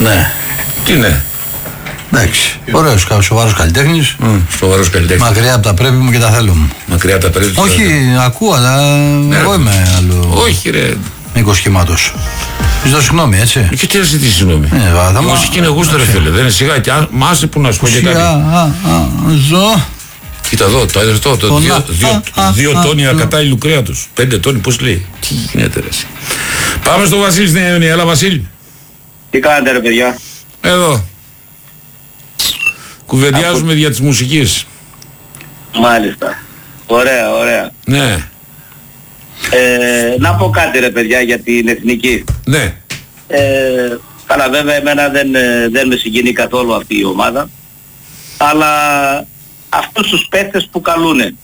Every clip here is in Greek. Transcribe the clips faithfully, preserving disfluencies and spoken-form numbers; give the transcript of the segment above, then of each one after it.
Ναι. Τι ναι. Εντάξει. Ωραίος, σοβαρός καλλιτέχνης. Mm, σοβαρός καλλιτέχνης. Μακριά από τα πρέπει μου και τα θέλω μου. Μακριά από τα πρέπει. Όχι, θα... ακούω, αλλά ναι, εγώ είμαι άλλο. Όχι, ρε. Μήκος κύματος. Ζητώ συγγνώμη, έτσι. Και τι να ζητήσει συγγνώμη. Ε, η μουσική είναι γούστο, ρε φίλε. Δεν είναι σιγά. Και μάσε που να σου πω και κάτι. Ζω. Κοίτα εδώ, το έδωσε το. το δύο, δύο, δύο τόνοι ακατάλληλου κρέατος. Πέντε τόνοι, πώς λέει. Τι γίνεται, ρε. Πάμε στο Βασίλη στην Ιωνία. Έλα, Βασίλη. Τι κάνετε, ρε παιδιά. Εδώ. Κουβεντιάζουμε Από... δια της μουσικής. Μάλιστα. Ωραία, ωραία. Ναι. Ε, να πω κάτι, ρε παιδιά, για την εθνική. Ναι. Ε, καλά, βέβαια εμένα δεν, δεν με συγκινεί καθόλου αυτή η ομάδα. Αλλά αυτούς τους παίκτες που καλούνε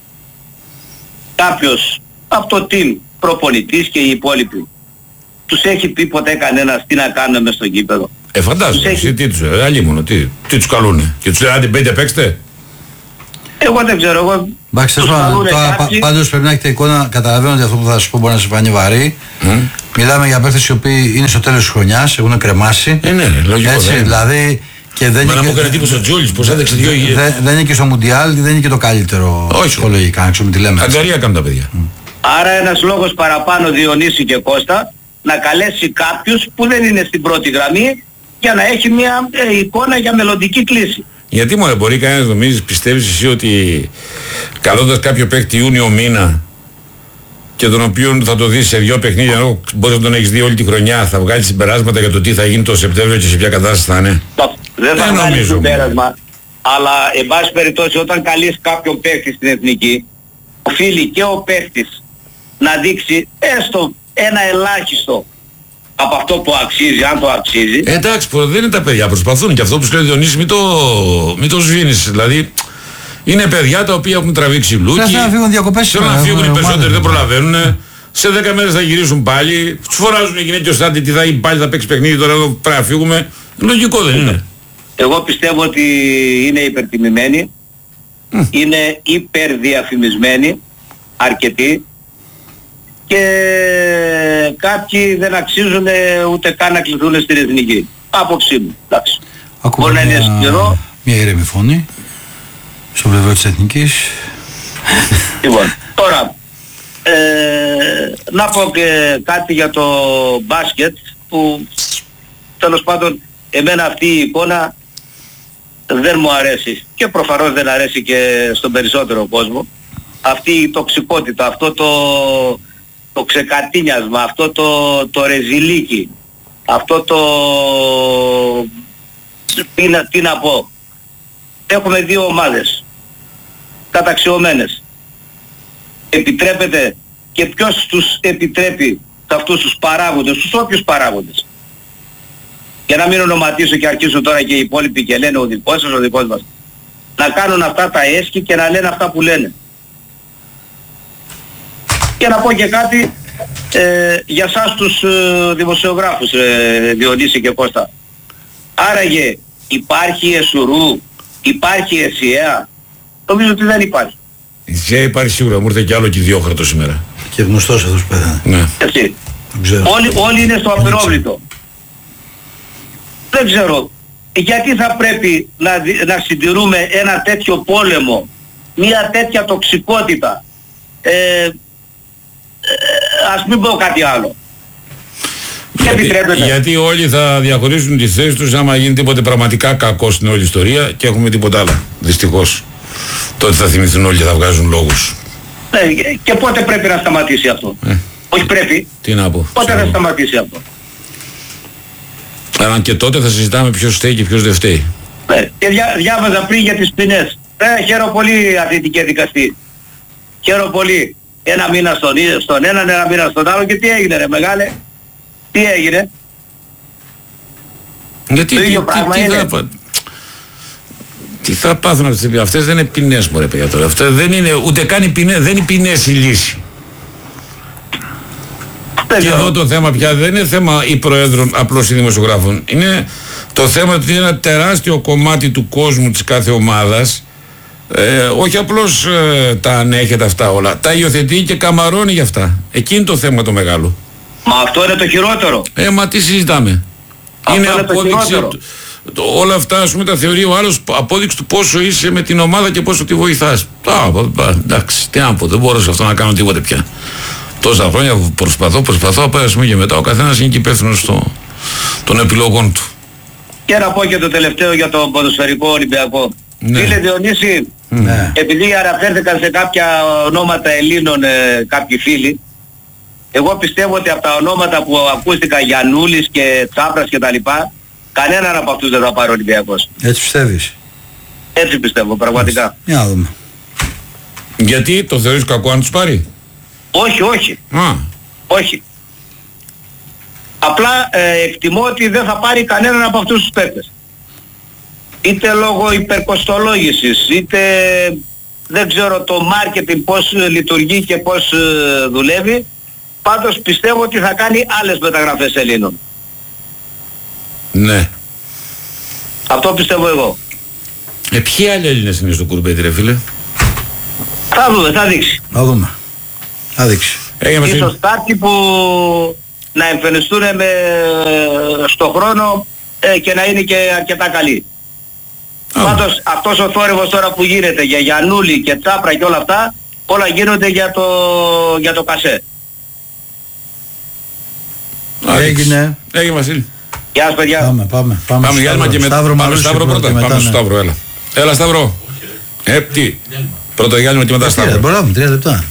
κάποιος από το team, προπονητής και οι υπόλοιποι, τους έχει πει ποτέ κανένας τι να κάνουν μες στο γήπεδο? Ε, φαντάζομαι, έχει... τι τους, ε, αλλήμωνο, τι, τι τους καλούνε? Και τους λέει, άντε μπαίνετε παίξτε. Εγώ δεν ξέρω, εγώ... Εντάξει, κάποιοι... πάντως πρέπει να έχετε εικόνα, καταλαβαίνω ότι αυτό που θα σας πω μπορεί να σας φανεί βαρύ. Mm. Μιλάμε για παίκτες οι οποίοι είναι στο τέλος της χρονιάς, έχουν κρεμάσει. Ε, ναι, λογικό. Έτσι, δεν. Δηλαδή... Και δεν Μα να μου έκανε εντύπωση ο Τζόλης, πως έδειξε δύο υγιές. Δεν, δεν είναι και στο Μουντιάλ, δεν είναι και το καλύτερο ψυχολογικά, ξέρω τι λέμε. Αγκαρία κάνουν τα παιδιά. Mm. Άρα ένας λόγος παραπάνω, Διονύση και Κώστα, να καλέσει κάποιους που δεν είναι στην πρώτη γραμμή για να έχει μια ε, εικόνα για μελλοντική κλίση. Γιατί μωρέ, μπορεί κανένας νομίζεις, πιστεύεις εσύ ότι καλώντας κάποιο παίκτη Ιούνιο μήνα και τον οποίο θα το δεις σε δύο παιχνίδια, ενώ μπορείς να τον έχεις δει όλη τη χρονιά, θα βγάλεις συμπεράσματα για το τι θα γίνει το Σεπτέμβριο και σε ποια κατάσταση θα είναι? Δεν θα βγάλεις συμπέρασμα, αλλά εν πάση περιπτώσει όταν καλείς κάποιον παίκτη στην εθνική, οφείλει και ο παίκτης να δείξει έστω ένα ελάχιστο από αυτό που αξίζει, αν το αξίζει. Ε, εντάξει, δεν είναι τα παιδιά, προσπαθούν και αυτό που σου λέει ο Διονύσης, μην το, μην το σβήνεις. Δηλαδή, είναι παιδιά τα οποία έχουν τραβήξει λούκι. Θέλουν να φύγουν διακοπές. Θέλουν να φύγουν, οι περισσότεροι δεν προλαβαίνουν. Σε δέκα μέρες θα γυρίσουν πάλι. Τους φωνάζουν οι γυναίκες ότι τι θα γίνει πάλι, θα παίξει παιχνίδι, τώρα εδώ πρέπει να φύγουμε. Λογικό δεν είναι? Εγώ πιστεύω ότι είναι υπερτιμημένοι, mm. είναι υπερδιαφημισμένοι, αρκετοί, και κάποιοι δεν αξίζουν ούτε καν να κληθούν στην εθνική. Άποψή μου. Εντάξει. Ακόμα μπορεί μια, να είναι σκληρό. Μια ήρεμη φωνή στο πλευρό της εθνικής. Λοιπόν, τώρα ε, να πω και κάτι για το μπάσκετ, που τέλος πάντων εμένα αυτή η εικόνα δεν μου αρέσει και προφανώς δεν αρέσει και στον περισσότερο κόσμο. Αυτή η τοξικότητα, αυτό το, το ξεκατίνιασμα, αυτό το, το ρεζιλίκι, αυτό το... Τι να, τι να πω. Έχουμε δύο ομάδες καταξιωμένες. Επιτρέπεται, και ποιος τους επιτρέπει σε αυτούς τους παράγοντες, τους όποιους παράγοντες? Για να μην ονοματίσω και αρχίσουν τώρα και οι υπόλοιποι και λένε ο δικός σας, ο δικός μας, να κάνουν αυτά τα έσχη και να λένε αυτά που λένε. Και να πω και κάτι ε, για σας τους ε, δημοσιογράφους, ε, Διονύση και Κώστα. Άραγε υπάρχει εσουρού, υπάρχει εσιαία? Νομίζω ότι δεν υπάρχει. Η εσιαία υπάρχει σίγουρα, μου ήρθε κι άλλο και ιδιόκρατο σήμερα. Και γνωστός αυτός που πέθανε. Ναι. Έτσι. Όλοι, όλοι είναι στο απειρόβλητο. Δεν ξέρω γιατί θα πρέπει να, να συντηρούμε ένα τέτοιο πόλεμο, μια τέτοια τοξικότητα. Ε, ε, ας μην πω κάτι άλλο. Γιατί, γιατί όλοι θα διαχωρίσουν τις θέσεις τους άμα γίνει τίποτε πραγματικά κακό στην όλη ιστορία και έχουμε τίποτα άλλο. Δυστυχώς. Τότε θα θυμηθούν όλοι και θα βγάζουν λόγους. Ναι, και πότε πρέπει να σταματήσει αυτό? Ε. Όχι πρέπει. Τι να πω. Πότε θα σταματήσει αυτό? Αλλά και τότε θα συζητάμε ποιος φταίει και ποιος δεν φταίει. Ναι. Και διά, διάβαζα πριν για τις ποινές. Ε, χαίρομαι πολύ αθλητική δικαστή. Χαίρομαι πολύ. Ένα μήνα στον, στον έναν, ένα μήνα στον άλλο, και τι έγινε ρε μεγάλε? Τι έγινε? Γιατί, το ίδιο τι, πράγμα τι, είναι. Θα, τι θα πάθουν αυτές, αυτές δεν είναι ποινές μωρέ παιδιά τώρα. Αυτές δεν είναι ούτε καν οι ποινές, δεν είναι ποινές η λύση. Και εδώ το θέμα πια δεν είναι θέμα οι προέδρων απλώς οι δημοσιογράφων. Είναι το θέμα ότι είναι ένα τεράστιο κομμάτι του κόσμου της κάθε ομάδας. Ε, όχι απλώς ε, τα ανέχεται αυτά όλα. Τα υιοθετεί και καμαρώνει για αυτά. Εκεί είναι το θέμα το μεγάλο. Μα αυτό είναι το χειρότερο. Ε, μα τι συζητάμε? Είναι απόδειξη. Το, όλα αυτά, ας πούμε, τα θεωρεί ο άλλος απόδειξη του πόσο είσαι με την ομάδα και πόσο τη βοηθάς. Α, εντάξει, τι να πω, δεν μπορώ σε αυτό να κάνω τίποτε πια. Τόσα χρόνια προσπαθώ, προσπαθώ, από ένα σημείο και μετά ο καθένας είναι και υπεύθυνος των επιλογών του. Και να πω και το τελευταίο για το ποδοσφαιρικό Ολυμπιακό. Ναι. Φίλε Διονύση, ναι. επειδή αναφέρθηκαν σε κάποια ονόματα Ελλήνων ε, κάποιοι φίλοι, εγώ πιστεύω ότι από τα ονόματα που ακούστηκαν, Γιαννούλης και Τσάπρας και τα λοιπά, κανέναν από αυτούς δεν θα πάρει ο Ολυμπιακός. Έτσι πιστεύεις? Έτσι πιστεύω, πραγματικά. Για να δούμε. Γιατί το θεωρείς κακό αν τους πάρει? Όχι, όχι. Α. Όχι. Απλά ε, εκτιμώ ότι δεν θα πάρει κανέναν από αυτούς τους παίκτες. Είτε λόγω υπερκοστολόγησης, είτε δεν ξέρω το marketing πώς λειτουργεί και πώς ε, δουλεύει. Πάντως πιστεύω ότι θα κάνει άλλες μεταγραφές Ελλήνων. Ναι. Αυτό πιστεύω εγώ. Ε, ποιοι άλλοι Έλληνες είναι στο κουρμπέτι ρε φίλε? Θα δούμε, θα δείξει. Θα δούμε. Θα δείξει. Ίσως κάτι που να εμφανιστούν με, στο χρόνο ε, και να είναι και αρκετά καλοί. Oh. Πάντως αυτός ο θόρυβος τώρα που γίνεται για Γιαννούλη και Τσάπρα και όλα αυτά, όλα γίνονται για το, για το κασέ. Έγινε. Έγινε Βασίλη. Γεια σας παιδιά. Πάμε, πάμε. Πάμε, πάμε Σταύρο, και με... Σταύρο, πάμε Σταύρο πρώτα. Πάμε στο ναι. Σταύρο, έλα. Έλα Σταύρο. Ε, τι. Πρώτα Γιάννημα και μετά Σταύρο. Μπορούμε, τρία λεπτά.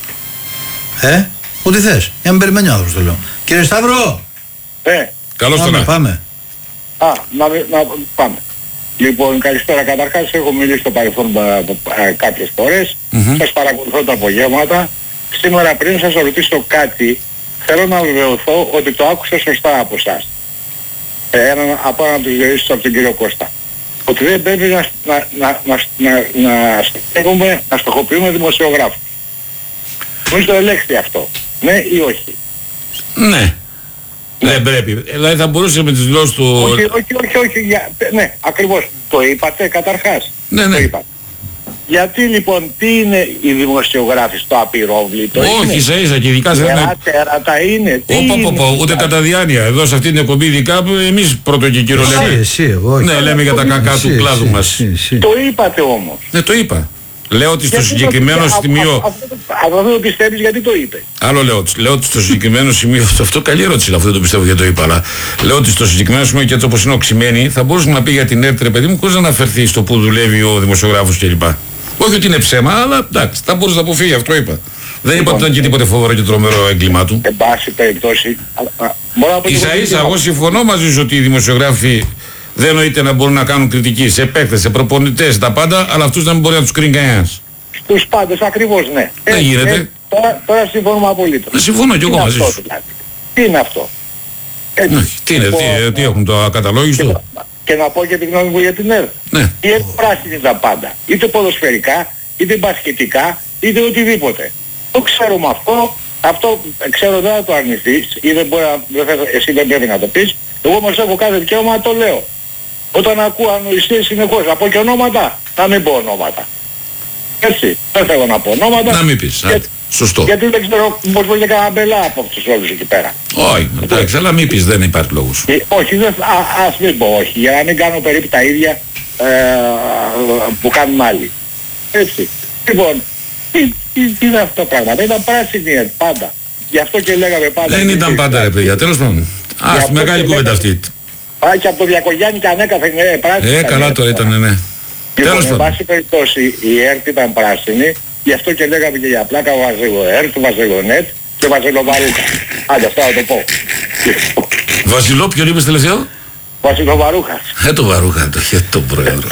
Ε, ό,τι θες. Για να περιμένει ο άνθρωπος το λέω. Κύριε Σταύρο. Ε. Καλώς τον πάμε. Α, να, να πάμε. Λοιπόν, καλησπέρα. Καταρχάς έχω μιλήσει στο παρελθόν κάποιες φορές. Mm-hmm. Σας παρακολουθώ τα απογεύματα. Σήμερα πριν σας ρωτήσω κάτι, θέλω να βεβαιωθώ ότι το άκουσα σωστά από εσάς. Ε, έναν από έναν από τους γεωργούς από τον κύριο Κώστα. Ότι δεν πρέπει να, να, να, να, να, να, να στοχοποιούμε δημοσιογράφους. Νομίζω το ελέγχθη αυτό. Ναι ή όχι? Ναι. Ναι. Δεν πρέπει. Δηλαδή θα μπορούσε με τις δηλώσεις του... Όχι, όχι, όχι, όχι. Για... Ναι, ακριβώς. Το είπατε καταρχάς. Ναι, ναι. Το είπατε. Γιατί λοιπόν, τι είναι οι δημοσιογράφοι στο απειρόβλητο? Όχι, ίσα ίσα και ειδικά σε ένα... Τέρατα είναι. Ωπα, ούτε κατά διάνοια. Εδώ σε αυτή την εκπομπή ειδικά εμείς πρώτο και κύριο λέμε. Εσύ, εγώ. Ναι, λέμε για τα κακά του κλάδου μας. Το είπατε όμως. Ναι, το είπα. Λέω ότι στο συγκεκριμένο σημείο... Αυτό δεν το πιστεύεις γιατί το είπε? Άλλο λέω, λέω ότι στο συγκεκριμένο σημείο... Αυτό καλή ερώτηση, αυτό δεν το πιστεύω γιατί το είπα, αλλά λέω ότι στο συγκεκριμένο σημείο και έτσι όπως είναι οξυμένη θα μπορούσε να πει για την ΕΡΤ, ρε παιδί μου, χωρίς να αναφερθεί στο που δουλεύει ο δημοσιογράφος κλπ. Όχι ότι είναι ψέμα, αλλά εντάξει, θα μπορούσε να αποφύγει, αυτό είπα. Δεν είπα ότι ήταν και τίποτε φοβερό και τρομερό έγκλημά του. Εν πάση περιπτώσει... Ίσα ίσα, εγώ συμφωνώ μαζί σου ότι οι δημοσιογράφοι δεν εννοείται να μπορούν να κάνουν κριτική σε παίκτες, σε προπονητές, τα πάντα, αλλά αυτούς δεν μπορεί να τους κρίνει κανένας. Τους πάντες, ακριβώς ναι. Δεν γίνεται. Ε, τώρα, τώρα συμφωνούμε απολύτως. Δεν συμφωνώ κι εγώ μαζί σου. Δηλαδή. Τι είναι αυτό? Ε, ναι, τι είναι, λοιπόν, τι, τι έχουν το ακαταλόγιστο? Και, και να πω και τη γνώμη μου για την ΕΡΤ. Ναι. Η ΕΡΤ πράσινη τα πάντα. Είτε ποδοσφαιρικά, είτε μπασκετικά, είτε οτιδήποτε. Το ξέρουμε αυτό. Αυτό ξέρω δεν θα το αρνηθείς ή δεν μπορεί να, δεν, εσύ δεν πρέπει να το πεις. Εγώ όμως έχω κάθε δικαίωμα να το λέω. Όταν ακούω ανοησίες συνεχώς, να πω και ονόματα, να μην πω ονόματα. Έτσι, δεν θέλω να πω ονόματα. Να μην πεις, για, σωστό. Γιατί δεν ξέρω πώς μπορεί και κανένα μπελά από αυτούς όλους εκεί πέρα. Όχι, εντάξει, αλλά μην πεις, δεν υπάρχει λόγος. Ε, όχι, δεν, α, ας μην πω όχι, για να μην κάνω περίπου τα ίδια ε, που κάνουν άλλοι. Έτσι. Λοιπόν, τι, τι, τι είναι αυτό το πράγμα, δεν ήταν πράσινη πάντα. Γι' αυτό και λέγαμε πάντα. Δεν ήταν πάντα ρε παιδιά, τέλος πάντων. Ας, μεγάλη κουβέντα αυτή. Πάει και από το Διακογιάννη και ανέκαθεν είναι πράσινη. Ε, καλά τώρα ήταν, ναι. Λοιπόν, εν πάση περιπτώσει η ΕΡΤ ήταν πράσινη, γι' αυτό και λέγαμε και για πλάκα Βαζελο ΕΡΤ, Βαζελονέτ και Βαζελοβαρούχα. Άντε, αυτά θα το πω. Βασιλό, ποιον είπες τελευταίο? Βασιλοβαρούχας. Ε, το Βαρούχα, το χε το πρόεδρο.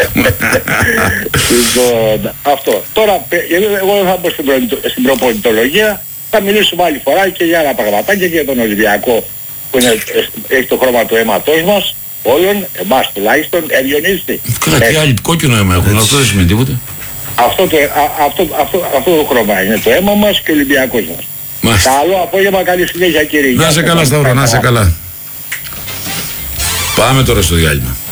Λοιπόν, αυτό. Τώρα, εγώ δεν θα μπω στην προπονητολογία, θα μιλήσουμε άλλη φορά και για άλλα πραγματάκια και για τον Ολυμπιακό που είναι, έχει το χρώμα του αίματός μας. Όλων, εμάς τουλάχιστον, Διονύση. Καλά, τι άλλοι κόκκινο αίμα έχουν, αυτό δεν σημαίνει τίποτα. Αυτό το, α, αυτό, αυτό, αυτό το χρώμα είναι το αίμα μας και ο Ολυμπιακός μας. Μάλιστα. Καλό απόγευμα, καλή συνέχεια κύριε. Να σε καλά Σταύρο, να σε καλά. Πάμε τώρα στο διάλειμμα.